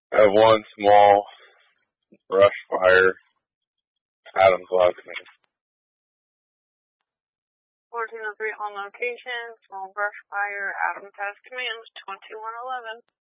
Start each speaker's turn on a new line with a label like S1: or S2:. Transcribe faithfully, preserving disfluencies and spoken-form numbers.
S1: I have one small brush fire. Adams last name.
S2: fourteen oh three on location, small brush fire, Adams has command, twenty-one eleven.